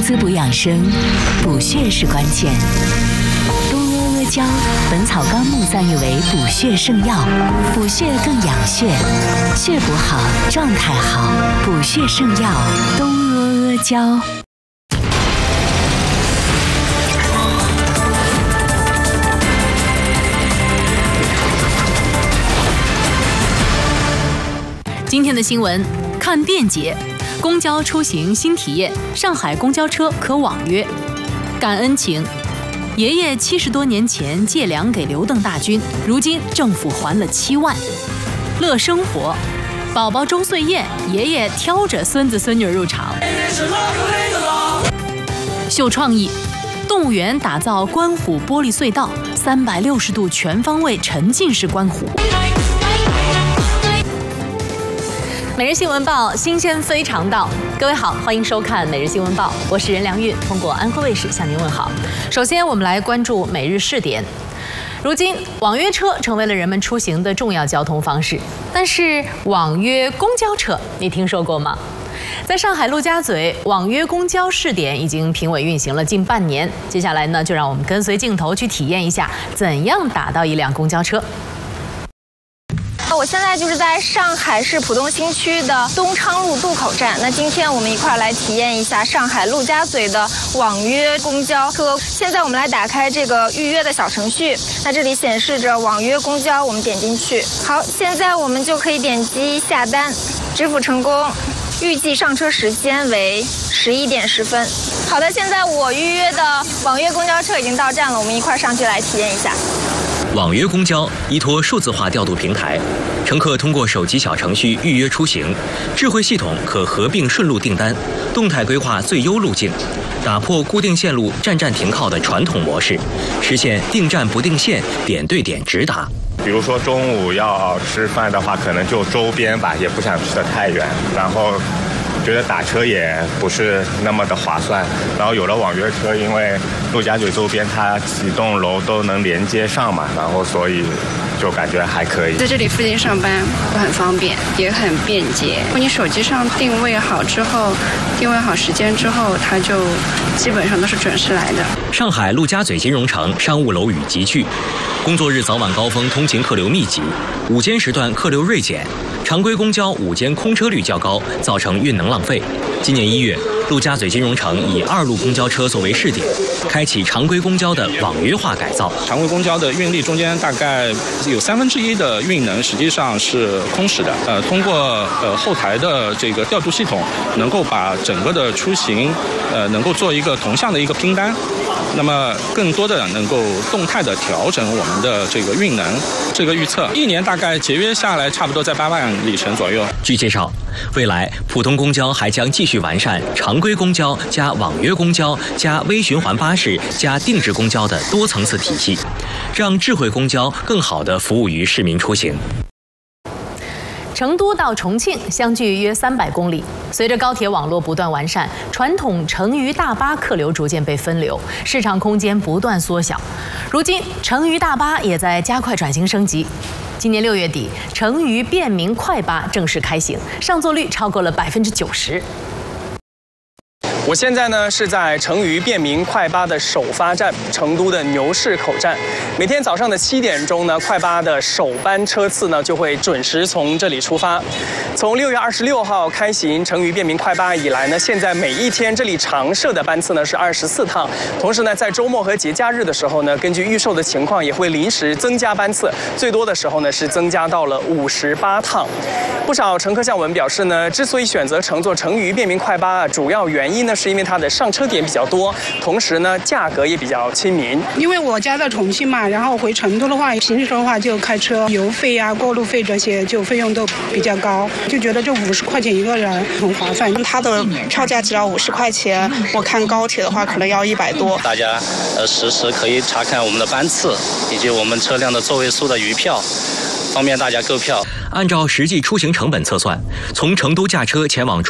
滋补养生，补血是关键。东阿阿胶，《本草纲目》赞誉为补血圣药，补血更养血，血补好，状态好，补血圣药东阿阿胶。 今天的新闻看便捷，公交出行新体验，上海公交车可网约。感恩情，爷爷70多年前借粮给刘邓大军，如今政府还了7万。乐生活，宝宝周岁宴，爷爷挑着孙子孙女入场。秀创意，动物园打造观虎玻璃隧道，360度全方位沉浸式观虎。每日新闻报，新鲜非常到。各位好，欢迎收看每日新闻报，我是任良玉，通过安徽卫视向您问好。首先，我们来关注每日试点。如今，网约车成为了人们出行的重要交通方式，但是网约公交车，你听说过吗？在上海陆家嘴，网约公交试点已经平稳运行了近半年。接下来呢，就让我们跟随镜头去体验一下，怎样打到一辆公交车。 我现在就是在上海市浦东新区的东昌路渡口站。那今天我们一块来体验一下上海陆家嘴的网约公交车。现在我们来打开这个预约的小程序，那这里显示着网约公交，我们点进去。好，现在我们就可以点击下单，支付成功。预计上车时间为11点10分。好的，现在我预约的网约公交车已经到站了，我们一块上去来体验一下。 网约公交依托数字化调度平台，乘客通过手机小程序预约出行，智慧系统可合并顺路订单，动态规划最优路径，打破固定线路站站停靠的传统模式，实现定站不定线、点对点直达。 比如说中午要吃饭的话，可能就周边吧，也不想去得太远，然后觉得打车也不是那么的划算。然后有了网约车，因为陆家嘴周边它几栋楼都能连接上嘛，然后所以就感觉还可以。 在这里附近上班会很方便，也很便捷。你手机上定位好之后，定位好时间之后，它就基本上都是准时来的。 上海陆家嘴金融城商务楼宇集聚，工作日早晚高峰通勤客流密集，午间时段客流锐减，常规公交午间空车率较高，造成运能浪费。今年1月，陆家嘴金融城以2路公交车作为试点，开启常规公交的网约化改造。 常规公交的运力中间大概有1/3的运能实际上是空时的。通过后台的这个调度系统，能够把整个的出行能够做一个同向的一个拼单。那么更多的能够动态的调整我们的这个运能，这个预测1年大概节约下来差不多在8万里程左右。 据介绍，未来浦东公交还将继续完善常规公交加网约公交加微循环巴士加定制公交的多层次体系，让智慧公交更好地服务于市民出行。 成都到重庆相距约300公里，随着高铁网络不断完善，传统成渝大巴客流逐渐被分流，市场空间不断缩小。如今，成渝大巴也在加快转型升级。今年6月底，成渝便民快巴正式开行，上座率超过了90%。 我现在呢是在成渝便民快巴的首发站成都的牛市口站。每天早上的7点钟呢，快巴的首班车次呢就会准时从这里出发。从6月26号开行成渝便民快巴以来呢，现在每一天这里常设的班次呢是24趟。同时呢，在周末和节假日的时候呢，根据预售的情况也会临时增加班次，最多的时候呢是增加到了58趟。不少乘客向我们表示呢，之所以选择乘坐成渝便民快巴主要原因呢是因为它的上车点比较多，同时呢价格也比较亲民。 因为我家在重庆嘛，然后回成都的话，平时的话就开车，油费啊、过路费这些就费用都比较高，就觉得这50块钱一个人很划算。 它的票价只要50块钱，我看高铁的话可能要100多。 大家实时可以查看我们的班次以及我们车辆的座位数的余票，方便大家购票。 按照实际出行成本测算，从成都驾车前往